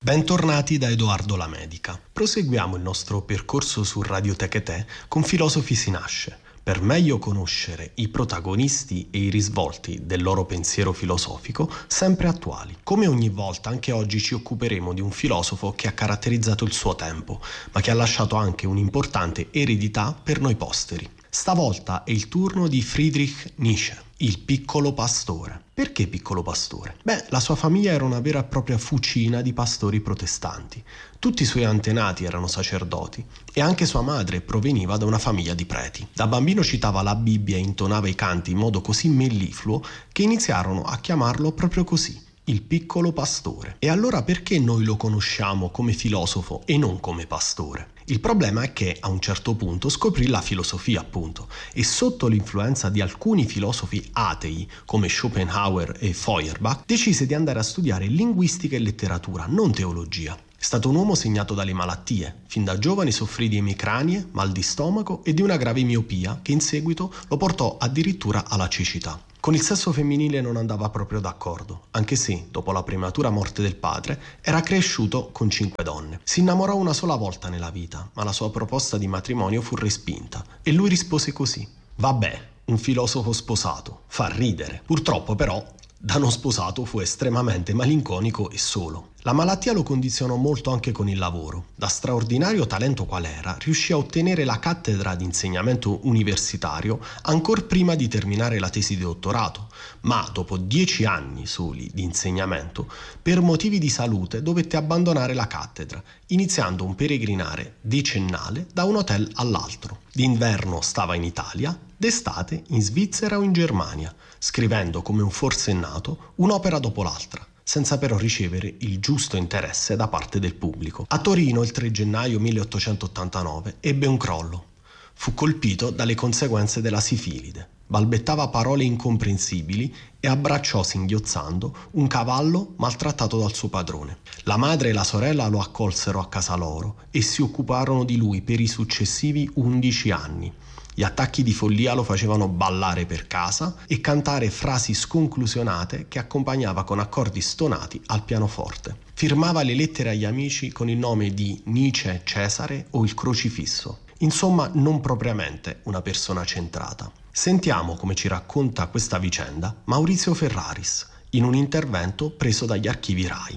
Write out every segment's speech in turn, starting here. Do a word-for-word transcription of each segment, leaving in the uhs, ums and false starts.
Bentornati da Edoardo Lamedica. Proseguiamo il nostro percorso su Radio Techetè con Filosofi si nasce, per meglio conoscere i protagonisti e i risvolti del loro pensiero filosofico sempre attuali. Come ogni volta, anche oggi ci occuperemo di un filosofo che ha caratterizzato il suo tempo, ma che ha lasciato anche un'importante eredità per noi posteri. Stavolta è il turno di Friedrich Nietzsche, il piccolo pastore. Perché piccolo pastore? Beh, la sua famiglia era una vera e propria fucina di pastori protestanti. Tutti i suoi antenati erano sacerdoti e anche sua madre proveniva da una famiglia di preti. Da bambino citava la Bibbia e intonava i canti in modo così mellifluo che iniziarono a chiamarlo proprio così, il piccolo pastore. E allora perché noi lo conosciamo come filosofo e non come pastore? Il problema è che a un certo punto scoprì la filosofia, appunto, e sotto l'influenza di alcuni filosofi atei come Schopenhauer e Feuerbach decise di andare a studiare linguistica e letteratura, non teologia. È stato un uomo segnato dalle malattie. Fin da giovane soffrì di emicranie, mal di stomaco e di una grave miopia che in seguito lo portò addirittura alla cecità. Con il sesso femminile non andava proprio d'accordo, anche se, dopo la prematura morte del padre, era cresciuto con cinque donne. Si innamorò una sola volta nella vita, ma la sua proposta di matrimonio fu respinta e lui rispose così: «Vabbè, un filosofo sposato, fa ridere». Purtroppo però, da non sposato fu estremamente malinconico e solo. La malattia lo condizionò molto anche con il lavoro. Da straordinario talento qual era, riuscì a ottenere la cattedra di insegnamento universitario ancor prima di terminare la tesi di dottorato, ma dopo dieci anni soli di insegnamento, per motivi di salute dovette abbandonare la cattedra, iniziando un peregrinare decennale da un hotel all'altro. D'inverno stava in Italia, d'estate in Svizzera o in Germania, scrivendo come un forsennato un'opera dopo l'altra, senza però ricevere il giusto interesse da parte del pubblico. A Torino il tre gennaio milleottocentottantanove ebbe un crollo. Fu colpito dalle conseguenze della sifilide. Balbettava parole incomprensibili e abbracciò singhiozzando un cavallo maltrattato dal suo padrone. La madre e la sorella lo accolsero a casa loro e si occuparono di lui per i successivi undici anni. Gli attacchi di follia lo facevano ballare per casa e cantare frasi sconclusionate che accompagnava con accordi stonati al pianoforte. Firmava le lettere agli amici con il nome di Nietzsche Cesare o il crocifisso. Insomma, non propriamente una persona centrata. Sentiamo come ci racconta questa vicenda Maurizio Ferraris in un intervento preso dagli archivi RAI.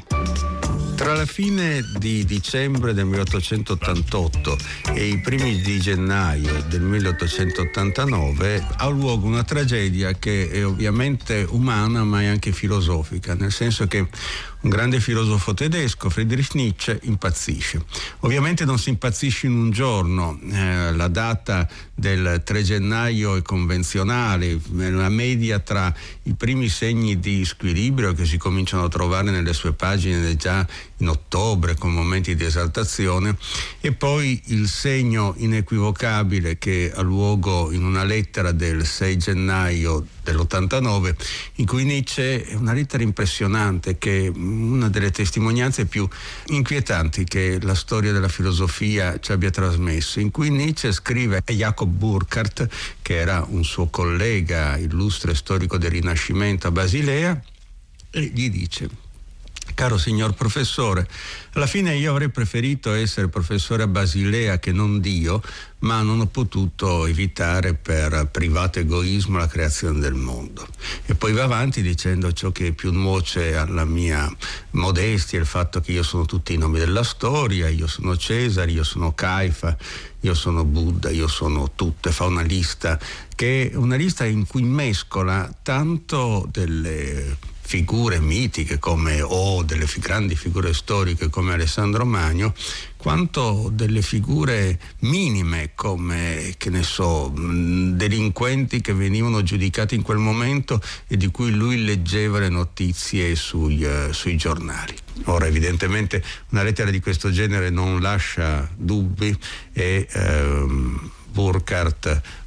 Tra la fine di dicembre del milleottocentottantotto e i primi di gennaio del milleottocentottantanove ha luogo una tragedia che è ovviamente umana ma è anche filosofica, nel senso che un grande filosofo tedesco, Friedrich Nietzsche, impazzisce. Ovviamente non si impazzisce in un giorno, eh, la data del tre gennaio è convenzionale, una media tra i primi segni di squilibrio che si cominciano a trovare nelle sue pagine già in ottobre con momenti di esaltazione, e poi il segno inequivocabile che ha luogo in una lettera del sei gennaio dell'ottantanove, in cui Nietzsche, è una lettera impressionante che è una delle testimonianze più inquietanti che la storia della filosofia ci abbia trasmesso, in cui Nietzsche scrive a Jacob Burckhardt, che era un suo collega illustre storico del Rinascimento a Basilea, e gli dice: «Caro signor professore, alla fine io avrei preferito essere professore a Basilea che non Dio, ma non ho potuto evitare per privato egoismo la creazione del mondo». E poi va avanti dicendo: «Ciò che più nuoce alla mia modestia è il fatto che io sono tutti i nomi della storia, io sono Cesare, io sono Caifa, io sono Buddha, io sono tutto». E fa una lista che è una lista in cui mescola tanto delle figure mitiche come o delle grandi figure storiche come Alessandro Magno, quanto delle figure minime come, che ne so, delinquenti che venivano giudicati in quel momento e di cui lui leggeva le notizie sui, uh, sui giornali. Ora, evidentemente una lettera di questo genere non lascia dubbi e um, Burckhardt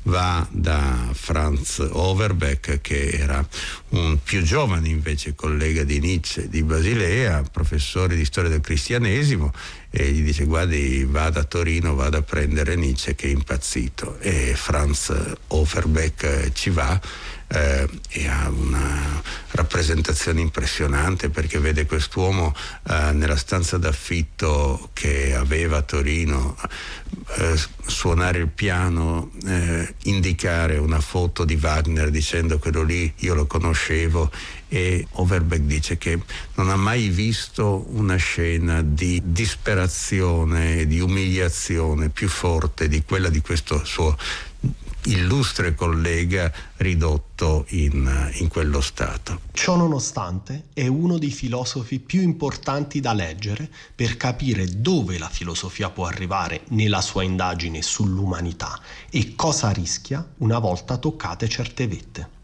va da Franz Overbeck, che era un più giovane invece collega di Nietzsche di Basilea, professore di storia del cristianesimo, e gli dice: guardi, vada a Torino, vada a prendere Nietzsche che è impazzito. E Franz Overbeck ci va eh, e ha una rappresentazione impressionante, perché vede quest'uomo eh, nella stanza d'affitto che aveva a Torino eh, suonare il piano, eh, indicare una foto di Wagner dicendo: quello lì io lo conoscevo. E Overbeck dice che non ha mai visto una scena di disperazione e di umiliazione più forte di quella di questo suo illustre collega ridotto in, in quello stato. Ciò nonostante è uno dei filosofi più importanti da leggere per capire dove la filosofia può arrivare nella sua indagine sull'umanità e cosa rischia una volta toccate certe vette.